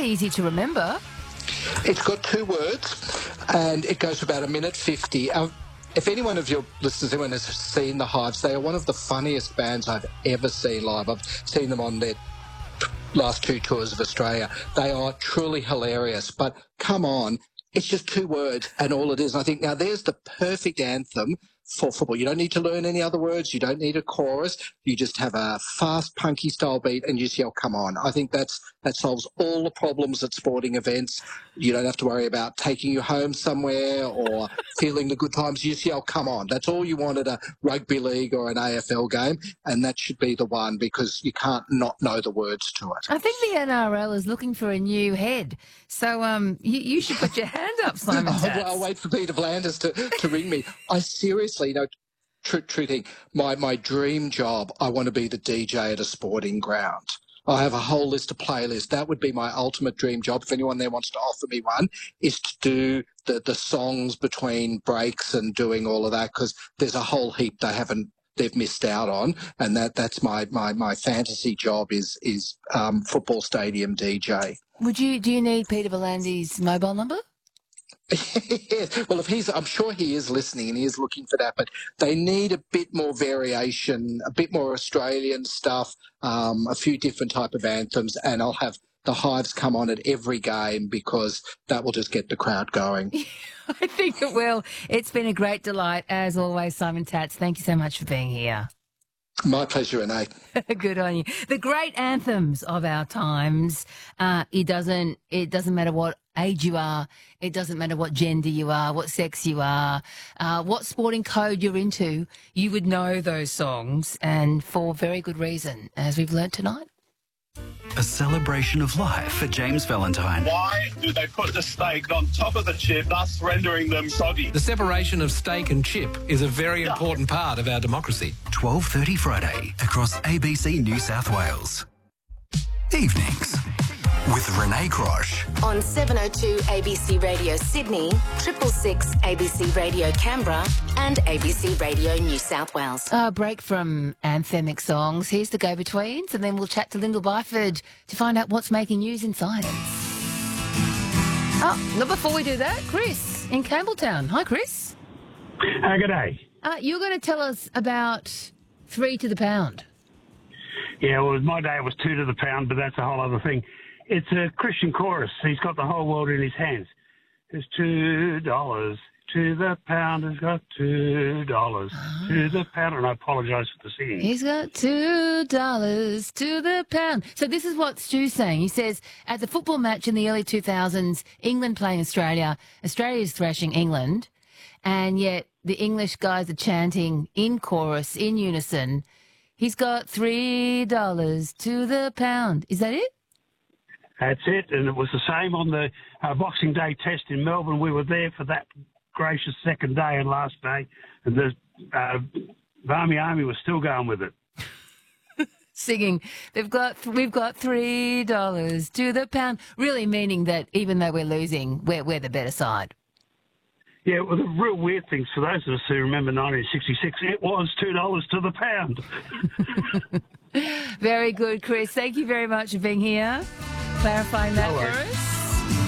easy to remember. It's got 2 words, and it goes for about 1:50. If any one of your listeners, anyone has seen the Hives, they are one of the funniest bands I've ever seen live. I've seen them on their last 2 tours of Australia. They are truly hilarious, but come on, it's just 2 words and all it is. And I think now there's the perfect anthem for football. You don't need to learn any other words. You don't need a chorus. You just have a fast, punky style beat and you just yell, come on. I think that solves all the problems at sporting events. You don't have to worry about taking you home somewhere or feeling the good times. You just yell, come on. That's all you want at a rugby league or an AFL game, and that should be the one because you can't not know the words to it. I think the NRL is looking for a new head. So you should put your hand up, Simon Tats. I'll wait for Peter V'landys to ring me. I seriously, true thing, my dream job, I want to be the DJ at a sporting ground. I have a whole list of playlists. That would be my ultimate dream job. If anyone there wants to offer me one, is to do the songs between breaks and doing all of that, because there's a whole heap they've missed out on, and that's my fantasy job is football stadium DJ. Do you need Peter V'landys' mobile number? Yes. Well, I'm sure he is listening and he is looking for that, but they need a bit more variation, a bit more Australian stuff, a few different type of anthems, and I'll have the Hives come on at every game because that will just get the crowd going. I think it will. It's been a great delight, as always, Simon Tats. Thank you so much for being here. My pleasure, Renee. Good on you. The great anthems of our times. It doesn't matter what age you are. It doesn't matter what gender you are, what sex you are, what sporting code you're into. You would know those songs, and for very good reason, as we've learnt tonight. A celebration of life for James Valentine. Why do they put the steak on top of the chip, thus rendering them soggy? The separation of steak and chip is a very important part of our democracy. 12:30 Friday across ABC New South Wales. Evenings with Renee Crosh. On 702 ABC Radio Sydney, 666 ABC Radio Canberra and ABC Radio New South Wales. A break from anthemic songs. Here's the Go-Betweens, and then we'll chat to Lyndall Byford to find out what's making news in science. Oh, not before we do that, Chris in Campbelltown. Hi, Chris. Good day. You're going to tell us about 3 to the pound. Yeah, well, my day it was 2 to the pound, but that's a whole other thing. It's a Christian chorus. He's got the whole world in his hands. It's $2 to the pound. Has got $2 to the pound. And I apologise for the singing. He's got $2 to the pound. So this is what Stu's saying. He says, at the football match in the early 2000s, England playing Australia, Australia is thrashing England, and yet the English guys are chanting in chorus, in unison, he's got $3 to the pound. Is that it? That's it, and it was the same on the Boxing Day test in Melbourne. We were there for that gracious second day and last day, and the Barmy Army was still going with it. Singing, we've got $3 to the pound, really meaning that even though we're losing, we're the better side. Yeah, well, the real weird things for those of us who remember 1966, it was $2 to the pound. Very good, Chris. Thank you very much for being here, clarifying that for us.